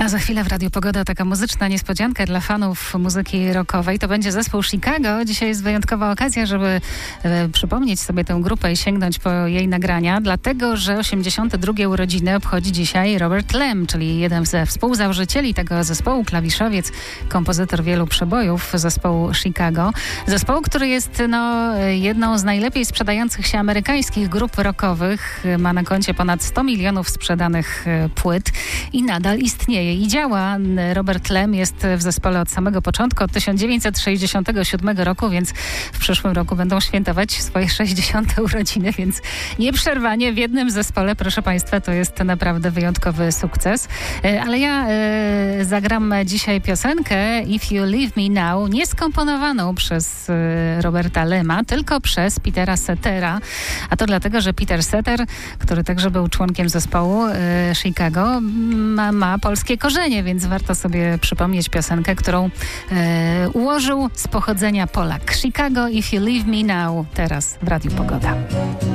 A za chwilę w Radiu Pogoda taka muzyczna niespodzianka dla fanów muzyki rockowej. To będzie zespół Chicago. Dzisiaj jest wyjątkowa okazja, żeby przypomnieć sobie tę grupę i sięgnąć po jej nagrania, dlatego że 82. urodziny obchodzi dzisiaj Robert Lamm, czyli jeden ze współzałożycieli tego zespołu, klawiszowiec, kompozytor wielu przebojów zespołu Chicago. Zespołu, który jest jedną z najlepiej sprzedających się amerykańskich grup rockowych. Ma na koncie ponad 100 milionów sprzedanych płyt i nadal istnieje i działa. Robert Lamm jest w zespole od samego początku, od 1967 roku, więc w przyszłym roku będą świętować swoje 60. urodziny, więc nieprzerwanie w jednym zespole, proszę Państwa, to jest naprawdę wyjątkowy sukces. Ale ja zagram dzisiaj piosenkę If You Leave Me Now, nie skomponowaną przez Roberta Lamma, tylko przez Petera Cetera. A to dlatego, że Peter Cetera, który także był członkiem zespołu Chicago, ma polskie korzenie, więc warto sobie przypomnieć piosenkę, którą ułożył z pochodzenia Polak. Chicago, If You Leave Me Now, teraz w Radiu Pogoda.